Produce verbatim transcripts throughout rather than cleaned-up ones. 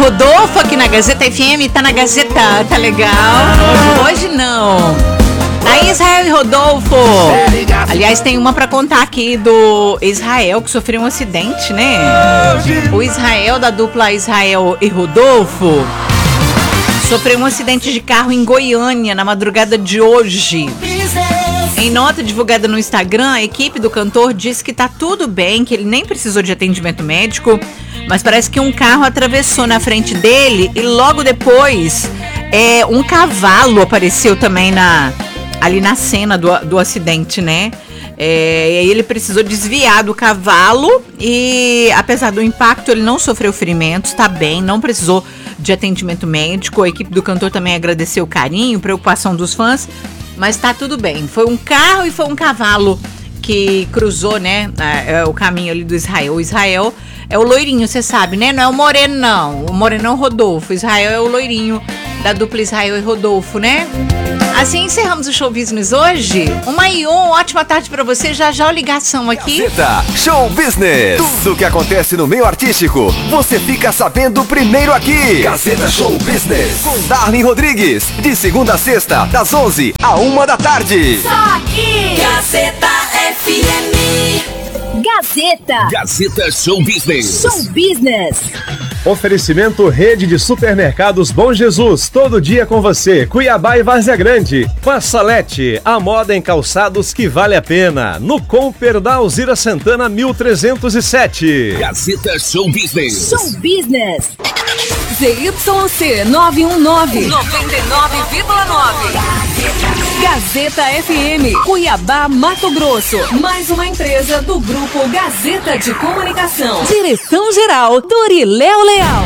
Rodolfo aqui na Gazeta F M, tá na Gazeta, tá legal? Hoje não. Tá Israel e Rodolfo. Aliás, tem uma pra contar aqui do Israel, que sofreu um acidente, né? O Israel, da dupla Israel e Rodolfo, sofreu um acidente de carro em Goiânia na madrugada de hoje. Em nota divulgada no Instagram, a equipe do cantor disse que tá tudo bem, que ele nem precisou de atendimento médico, mas parece que um carro atravessou na frente dele e logo depois é, um cavalo apareceu também na, ali na cena do, do acidente, né? É, e aí ele precisou desviar do cavalo e, apesar do impacto, ele não sofreu ferimentos, tá bem, não precisou de atendimento médico. A equipe do cantor também agradeceu o carinho, preocupação dos fãs, mas tá tudo bem. Foi um carro e foi um cavalo que cruzou, né, o caminho ali do Israel. O Israel é o loirinho, você sabe, né? Não é o moreno, não. O moreno é o Rodolfo. O Israel é o loirinho da dupla Israel e Rodolfo, né? Assim encerramos o Show Business hoje. Uma e um, ótima tarde pra você. Já já a ligação aqui. Gazeta Show Business. Tudo que acontece no meio artístico, você fica sabendo primeiro aqui. Gazeta Show Business. Com Darlene Rodrigues. De segunda a sexta, das onze à uma da tarde. Só aqui. Gazeta F M. Gazeta. Gazeta Show Business. Show Business. Oferecimento Rede de Supermercados Bom Jesus, todo dia com você, Cuiabá e Várzea Grande. Passalete, a moda em calçados que vale a pena, no Comper da Alzira Santana mil trezentos e sete. Gazeta Show Business. Show Business. Z Y C nove um nove, noventa e nove vírgula nove. Gazeta F M, Cuiabá, Mato Grosso. Mais uma empresa do Grupo Gazeta de Comunicação. Direção-geral, Doriléo Leal.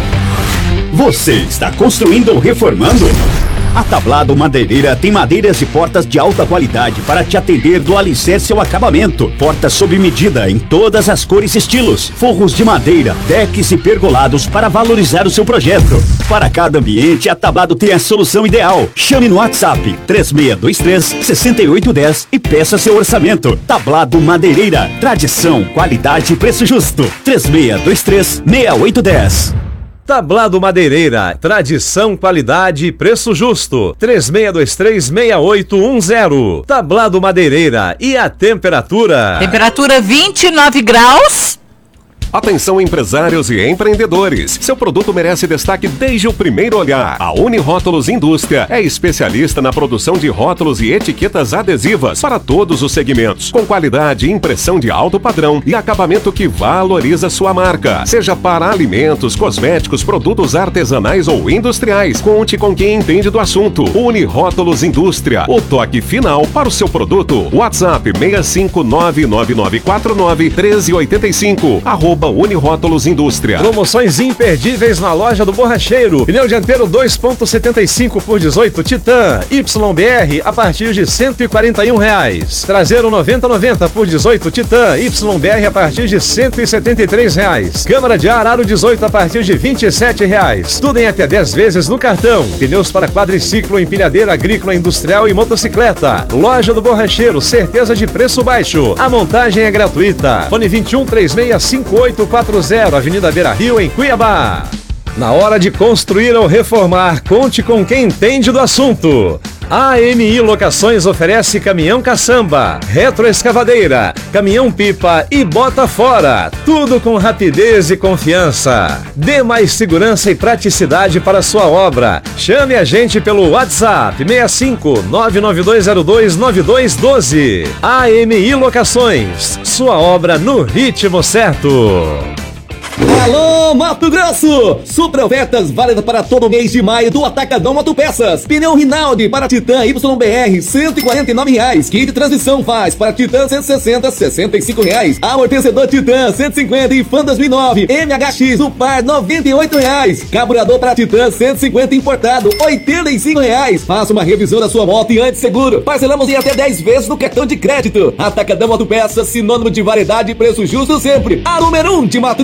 Você está construindo ou reformando? A Tablado Madeireira tem madeiras e portas de alta qualidade para te atender do alicerce ao acabamento. Portas sob medida em todas as cores e estilos. Forros de madeira, decks e pergolados para valorizar o seu projeto. Para cada ambiente, a Tablado tem a solução ideal. Chame no WhatsApp três seis dois três, seis oito um zero e peça seu orçamento. Tablado Madeireira. Tradição, qualidade e preço justo. três seis dois três, seis oito um zero. Tablado Madeireira, tradição, qualidade e preço justo. três seis dois três, seis oito um zero. Tablado Madeireira. E a temperatura? Temperatura vinte e nove graus. Atenção, empresários e empreendedores. Seu produto merece destaque desde o primeiro olhar. A Unirótulos Indústria é especialista na produção de rótulos e etiquetas adesivas para todos os segmentos, com qualidade e impressão de alto padrão e acabamento que valoriza sua marca. Seja para alimentos, cosméticos, produtos artesanais ou industriais, conte com quem entende do assunto. Unirótulos Indústria, o toque final para o seu produto. WhatsApp seis cinco nove nove nove quatro nove um três oito cinco, arroba Unirótulos Indústria. Promoções imperdíveis na loja do Borracheiro. Pneu dianteiro dois ponto setenta e cinco por dezoito Titan Y B R a partir de cento e quarenta e um reais. Traseiro noventa noventa por dezoito Titan Y B R a partir de cento e setenta e três reais. Câmara de ar aro dezoito a partir de vinte e sete reais. Tudo em até dez vezes no cartão. Pneus para quadriciclo, empilhadeira agrícola, industrial e motocicleta. Loja do Borracheiro, certeza de preço baixo. A montagem é gratuita. Fone vinte e um, três seis cinco oito quatro zero, Avenida Beira Rio, em Cuiabá. Na hora de construir ou reformar, conte com quem entende do assunto. A M I Locações oferece caminhão caçamba, retroescavadeira, caminhão pipa e bota fora. Tudo com rapidez e confiança. Dê mais segurança e praticidade para sua obra. Chame a gente pelo WhatsApp seis cinco nove nove dois zero dois nove dois um dois. A M I Locações, sua obra no ritmo certo. Alô, Mato Grosso! Super ofertas válidas para todo mês de maio do Atacadão Motopeças. Pneu Rinaldi para Titan Y B R, cento e quarenta e nove reais. Kit de transmissão faz para Titan cento e sessenta, sessenta e cinco reais. Amortecedor Titan cento e cinquenta e Fan dois mil e nove. M H X o par noventa e oito reais. Carburador para Titan cento e cinquenta importado, oitenta e cinco reais. Faça uma revisão da sua moto e antes seguro. Parcelamos em até dez vezes no cartão de crédito. Atacadão Motopeças, sinônimo de variedade e preço justo sempre. A número um de Mato Grosso.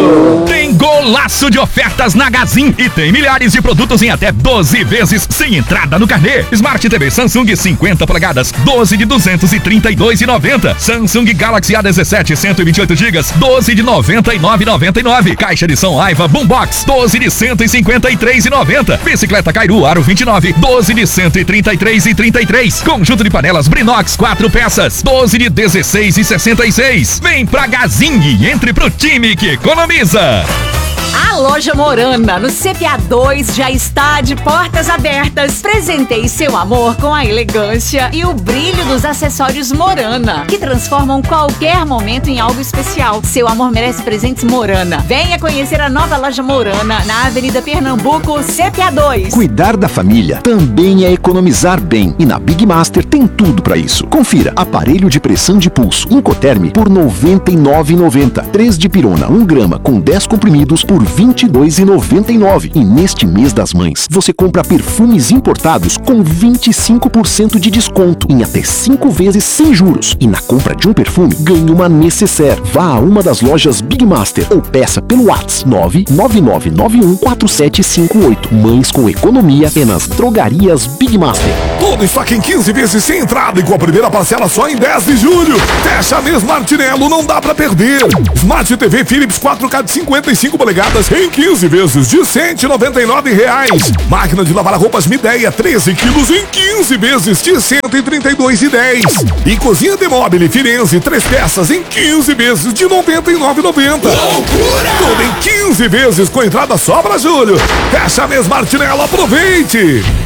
Tem golaço de ofertas na Gazin e tem milhares de produtos em até doze vezes sem entrada no carnê. Smart T V Samsung cinquenta polegadas, doze de duzentos e trinta e dois reais e noventa centavos. Samsung Galaxy A dezessete, cento e vinte e oito gigas, doze de noventa e nove reais e noventa e nove centavos. Caixa de som Aiva Boombox, doze de cento e cinquenta e três reais e noventa centavos. Bicicleta Kairu Aro vinte e nove, doze de cento e trinta e três reais e trinta e três centavos. Conjunto de panelas Brinox, quatro peças, doze de dezesseis reais e sessenta e seis centavos. Vem pra Gazin e entre pro time que economiza. A loja Morana, no C P A dois, já está de portas abertas. Presenteie seu amor com a elegância e o brilho dos acessórios Morana, que transformam qualquer momento em algo especial. Seu amor merece presentes Morana. Venha conhecer a nova loja Morana, na Avenida Pernambuco, C P A dois. Cuidar da família também é economizar bem. E na Big Master tem tudo pra isso. Confira: aparelho de pressão de pulso Incoterm por noventa e nove reais e noventa centavos. três de pirona, um grama com dez comprimidos por vinte e dois reais e noventa e nove centavos. E neste mês das mães, você compra perfumes importados com vinte e cinco por cento de desconto em até cinco vezes sem juros. E na compra de um perfume, ganhe uma necessaire. Vá a uma das lojas Big Master ou peça pelo WhatsApp nove nove nove nove um quatro sete cinco oito. Mães com economia é nas drogarias Big Master. Tudo isso aqui em quinze vezes sem entrada e com a primeira parcela só em dez de julho. Fecha mesmo, Martinello, não dá pra perder. Smart T V Philips quatro K de cinquenta e cinco polegadas em quinze vezes de cento e noventa e nove reais. Máquina de lavar roupas Midea treze quilos em quinze vezes de cento e trinta e dois reais e dez centavos. E cozinha Demobile Firenze três peças em quinze vezes de noventa e nove reais e noventa centavos. Loucura! Tudo em quinze vezes com entrada só pra julho. Fecha mesmo, Martinello, aproveite!